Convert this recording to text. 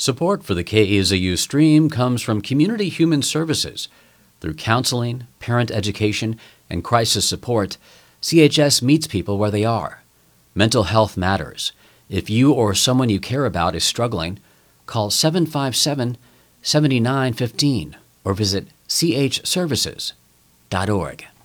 Support for the KAZU stream comes from Community Human Services. Through counseling, parent education, and crisis support, CHS meets people where they are. Mental health matters. If you or someone you care about is struggling, call 757-7915 or visit chservices.org.